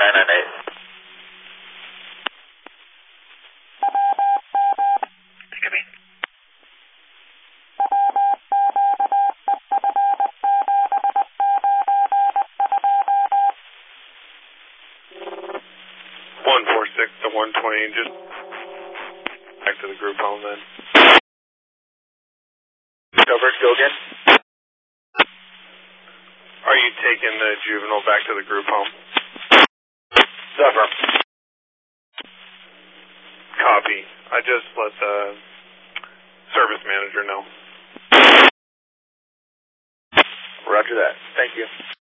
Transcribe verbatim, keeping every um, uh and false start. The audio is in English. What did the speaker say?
nine nine eight. Come in. one four six to one twenty, just back to the group home then. Over, go again. Are you taking the juvenile back to the group home? Suffer. Copy. I just let the service manager know. Roger that. Thank you.